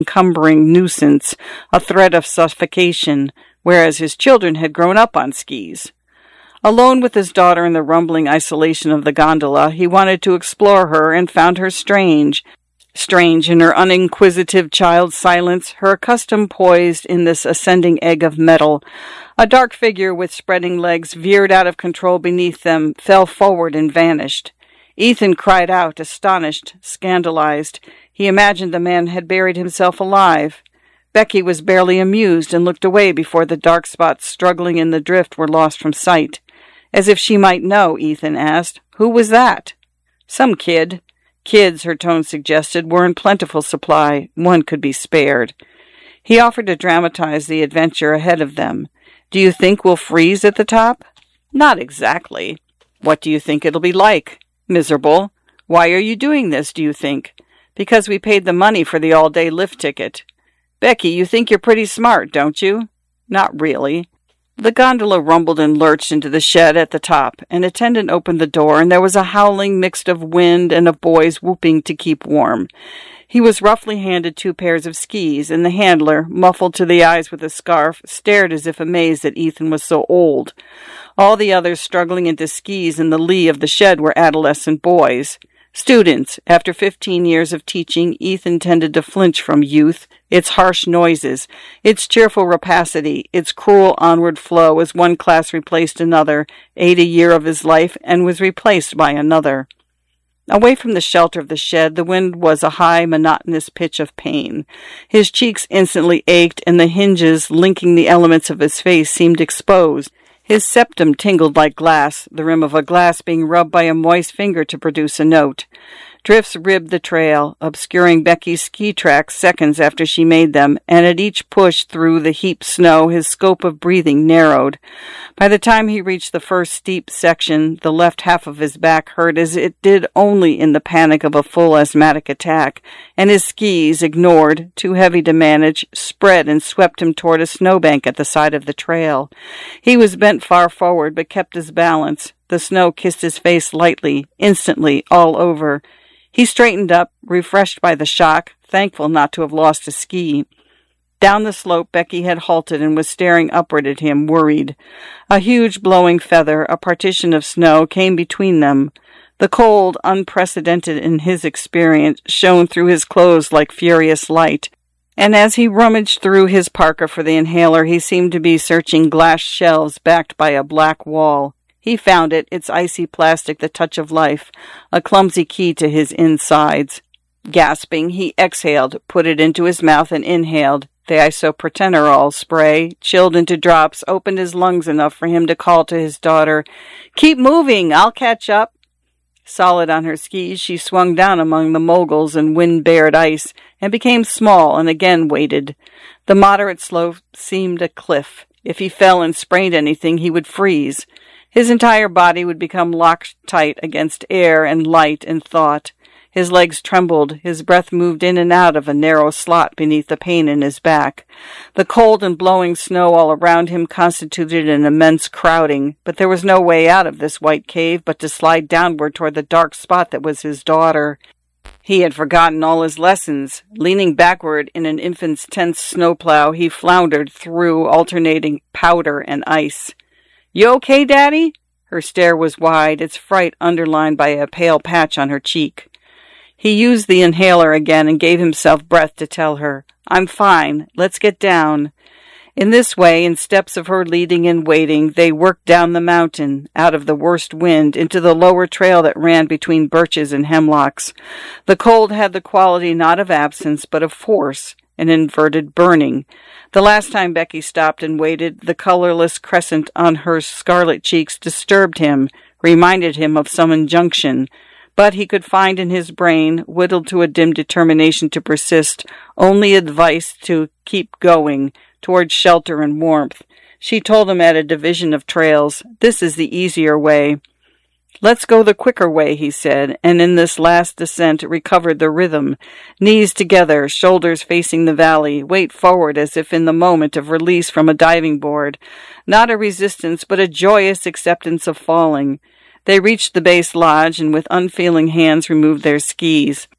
encumbering nuisance, a threat of suffocation, whereas his children had grown up on skis. Alone with his daughter in the rumbling isolation of the gondola, he wanted to explore her and found her strange. Strange in her uninquisitive child silence, her accustomed poised in this ascending egg of metal. A dark figure with spreading legs veered out of control beneath them, fell forward and vanished. Ethan cried out, astonished, scandalized. He imagined the man had buried himself alive. Becky was barely amused and looked away before the dark spots struggling in the drift were lost from sight. As if she might know, Ethan asked, "Who was that?" "Some kid." Kids, her tone suggested, were in plentiful supply. One could be spared. He offered to dramatize the adventure ahead of them. "Do you think we'll freeze at the top?" "Not exactly." "What do you think it'll be like?" "Miserable." "Why are you doing this, do you think?" "Because we paid the money for the all-day lift ticket." "Becky, you think you're pretty smart, don't you?" "Not really." The gondola rumbled and lurched into the shed at the top. An attendant opened the door, and there was a howling mixed of wind and of boys whooping to keep warm. He was roughly handed 2 pairs of skis, and the handler, muffled to the eyes with a scarf, stared as if amazed that Ethan was so old. All the others struggling into skis in the lee of the shed were adolescent boys. Students. After 15 years of teaching, Ethan tended to flinch from youth, its harsh noises, its cheerful rapacity, its cruel onward flow as one class replaced another, ate a year of his life, and was replaced by another. Away from the shelter of the shed, the wind was a high, monotonous pitch of pain. His cheeks instantly ached, and the hinges linking the elements of his face seemed exposed. His septum tingled like glass, the rim of a glass being rubbed by a moist finger to produce a note. Drifts ribbed the trail, obscuring Becky's ski tracks seconds after she made them, and at each push through the heaped snow his scope of breathing narrowed. By the time he reached the first steep section, the left half of his back hurt as it did only in the panic of a full asthmatic attack, and his skis, ignored, too heavy to manage, spread and swept him toward a snowbank at the side of the trail. He was bent far forward, but kept his balance. The snow kissed his face lightly, instantly, all over. He straightened up, refreshed by the shock, thankful not to have lost a ski. Down the slope, Becky had halted and was staring upward at him, worried. A huge blowing feather, a partition of snow, came between them. The cold, unprecedented in his experience, shone through his clothes like furious light, and as he rummaged through his parka for the inhaler, he seemed to be searching glass shelves backed by a black wall. He found it, its icy plastic the touch of life, a clumsy key to his insides. Gasping, he exhaled, put it into his mouth and inhaled. The isoprotenolol spray, chilled into drops, opened his lungs enough for him to call to his daughter, "Keep moving, I'll catch up." Solid on her skis, she swung down among the moguls and wind-bared ice, and became small and again waited. The moderate slope seemed a cliff. If he fell and sprained anything, he would freeze. His entire body would become locked tight against air and light and thought. His legs trembled, his breath moved in and out of a narrow slot beneath the pain in his back. The cold and blowing snow all around him constituted an immense crowding, but there was no way out of this white cave but to slide downward toward the dark spot that was his daughter. He had forgotten all his lessons. Leaning backward in an infant's tense snowplow, he floundered through alternating powder and ice. "You okay, Daddy?" Her stare was wide, its fright underlined by a pale patch on her cheek. He used the inhaler again and gave himself breath to tell her, "I'm fine. Let's get down." In this way, in steps of her leading and waiting, they worked down the mountain, out of the worst wind, into the lower trail that ran between birches and hemlocks. The cold had the quality not of absence, but of force, an inverted burning. The last time Becky stopped and waited, the colorless crescent on her scarlet cheeks disturbed him, reminded him of some injunction. But he could find in his brain, whittled to a dim determination to persist, only advice to keep going, towards shelter and warmth. She told him at a division of trails, "This is the easier way." "Let's go the quicker way," he said, and in this last descent recovered the rhythm. Knees together, shoulders facing the valley, weight forward as if in the moment of release from a diving board. Not a resistance, but a joyous acceptance of falling. They reached the base lodge and with unfeeling hands removed their skis.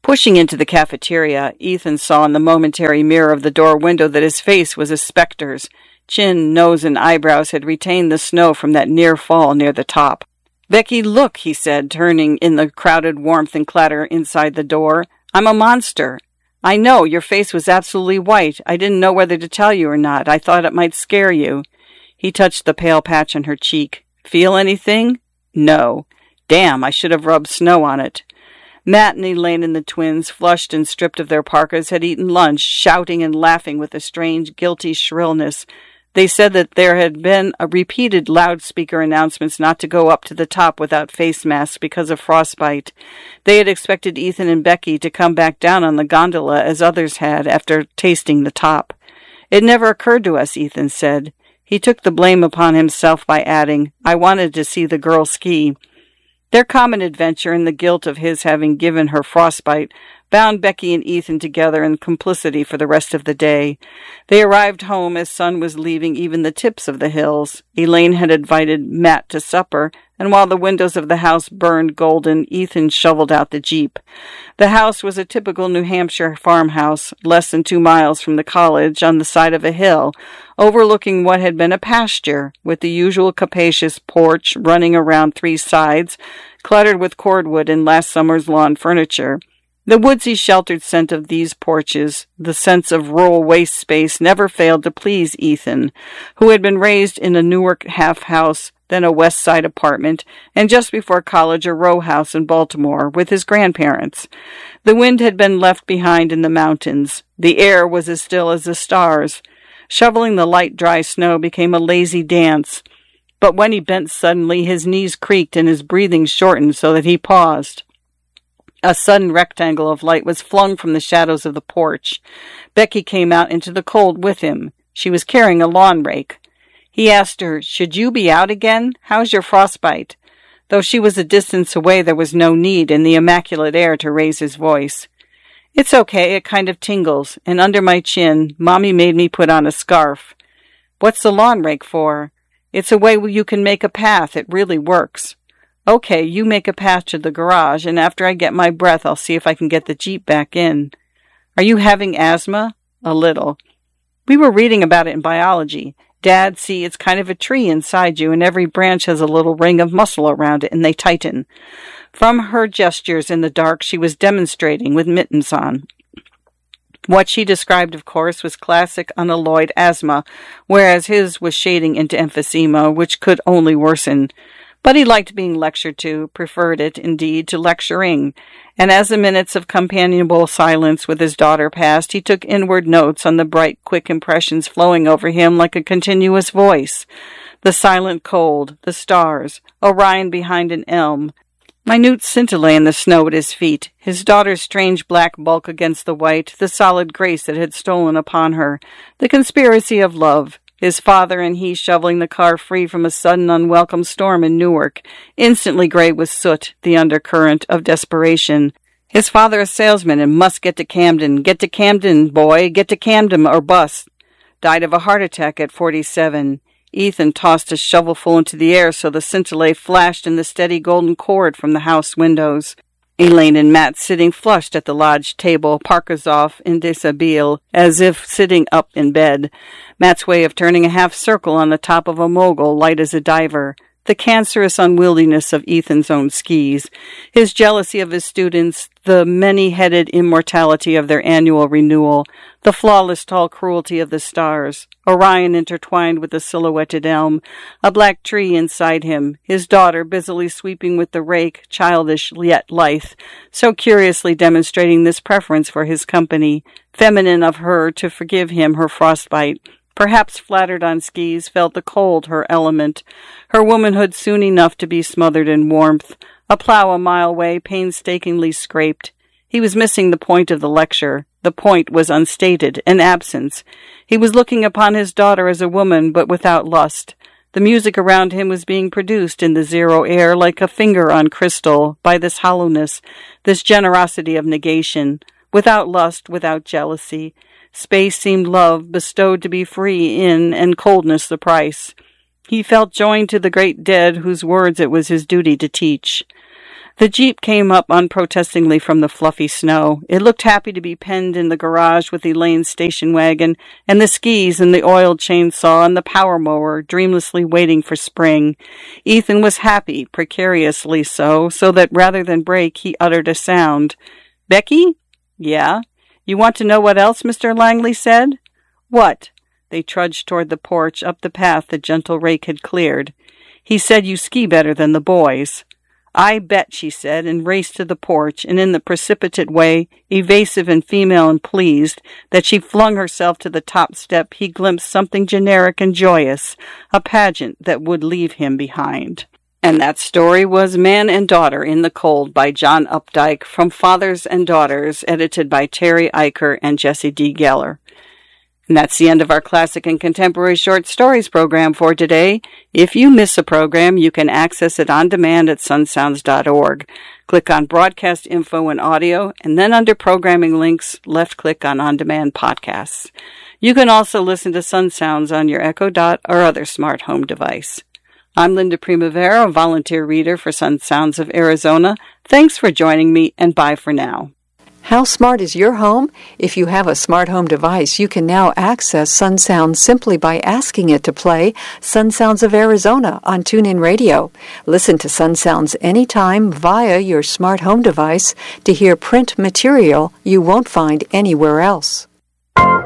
Pushing into the cafeteria, Ethan saw in the momentary mirror of the door window that his face was a specter's. Chin, nose, and eyebrows had retained the snow from that near fall near the top. "Becky, look," he said, turning in the crowded warmth and clatter inside the door. "I'm a monster. I know, your face was absolutely white. I didn't know whether to tell you or not. I thought it might scare you." He touched the pale patch on her cheek. "Feel anything?" "No." "Damn, I should have rubbed snow on it." Matt and Elaine and the twins, flushed and stripped of their parkas, had eaten lunch, shouting and laughing with a strange, guilty shrillness. They said that there had been repeated loudspeaker announcements not to go up to the top without face masks because of frostbite. They had expected Ethan and Becky to come back down on the gondola as others had after tasting the top. "It never occurred to us," Ethan said. He took the blame upon himself by adding, "I wanted to see the girl ski." Their common adventure and the guilt of his having given her frostbite bound Becky and Ethan together in complicity for the rest of the day. They arrived home as sun was leaving even the tips of the hills. Elaine had invited Matt to supper, and while the windows of the house burned golden, Ethan shoveled out the Jeep. The house was a typical New Hampshire farmhouse, less than 2 miles from the college, on the side of a hill, overlooking what had been a pasture, with the usual capacious porch running around 3 sides, cluttered with cordwood and last summer's lawn furniture. The woodsy sheltered scent of these porches, the sense of rural waste space, never failed to please Ethan, who had been raised in a Newark half-house, then a West Side apartment, and just before college a row house in Baltimore with his grandparents. The wind had been left behind in the mountains. The air was as still as the stars. Shoveling the light, dry snow became a lazy dance. But when he bent suddenly, his knees creaked and his breathing shortened so that he paused. A sudden rectangle of light was flung from the shadows of the porch. Becky came out into the cold with him. She was carrying a lawn rake. He asked her, "Should you be out again? How's your frostbite?" Though she was a distance away, there was no need in the immaculate air to raise his voice. "It's okay, it kind of tingles, and under my chin, Mommy made me put on a scarf." "What's the lawn rake for?" "It's a way you can make a path. It really works." "Okay, you make a path to the garage, and after I get my breath, I'll see if I can get the Jeep back in." "Are you having asthma?" "A little." "We were reading about it in biology. Dad, see, it's kind of a tree inside you, and every branch has a little ring of muscle around it, and they tighten." From her gestures in the dark, she was demonstrating with mittens on. What she described, of course, was classic unalloyed asthma, whereas his was shading into emphysema, which could only worsen. But he liked being lectured to, preferred it, indeed, to lecturing, and as the minutes of companionable silence with his daughter passed, he took inward notes on the bright, quick impressions flowing over him like a continuous voice. The silent cold, the stars, Orion behind an elm, minute scintilla in the snow at his feet, his daughter's strange black bulk against the white, the solid grace that had stolen upon her, the conspiracy of love, his father and he shoveling the car free from a sudden unwelcome storm in Newark, instantly gray with soot, the undercurrent of desperation. His father a salesman and must get to Camden. "Get to Camden, boy, get to Camden or bust." Died of a heart attack at 47. Ethan tossed a shovelful into the air so the scintilla flashed in the steady golden cord from the house windows. Elaine and Matt sitting flushed at the lodge table, parkas off in deshabille, as if sitting up in bed. Matt's way of turning a half circle on the top of a mogul, light as a diver. The cancerous unwieldiness of Ethan's own skis. His jealousy of his students. The many-headed immortality of their annual renewal. The flawless tall cruelty of the stars. Orion intertwined with the silhouetted elm. A black tree inside him. His daughter busily sweeping with the rake, childish yet lithe, so curiously demonstrating this preference for his company. Feminine of her to forgive him her frostbite. Perhaps flattered on skis, felt the cold her element. Her womanhood soon enough to be smothered in warmth. A plow a mile away, painstakingly scraped. He was missing the point of the lecture. The point was unstated, an absence. He was looking upon his daughter as a woman, but without lust. The music around him was being produced in the zero air like a finger on crystal, by this hollowness, this generosity of negation. Without lust, without jealousy. Space seemed love, bestowed to be free in, and coldness the price. He felt joined to the great dead whose words it was his duty to teach. The Jeep came up unprotestingly from the fluffy snow. It looked happy to be penned in the garage with Elaine's station wagon, and the skis and the oiled chainsaw and the power mower dreamlessly waiting for spring. Ethan was happy, precariously so that rather than brake, he uttered a sound. "Becky?" "Yeah?" "You want to know what else Mr. Langley said?" "What?" They trudged toward the porch, up the path the gentle rake had cleared. "He said you ski better than the boys." "I bet," she said, and raced to the porch, and in the precipitate way, evasive and female and pleased, that she flung herself to the top step, he glimpsed something generic and joyous, a pageant that would leave him behind. And that story was Man and Daughter in the Cold by John Updike, from Fathers and Daughters, edited by Terry Eicher and Jesse D. Geller. And that's the end of our Classic and Contemporary Short Stories program for today. If you miss a program, you can access it on demand at sunsounds.org. Click on Broadcast Info and Audio, and then under Programming Links, left-click on On-Demand Podcasts. You can also listen to Sun Sounds on your Echo Dot or other smart home device. I'm Linda Primavera, volunteer reader for Sun Sounds of Arizona. Thanks for joining me, and bye for now. How smart is your home? If you have a smart home device, you can now access Sun Sounds simply by asking it to play Sun Sounds of Arizona on TuneIn Radio. Listen to Sun Sounds anytime via your smart home device to hear print material you won't find anywhere else.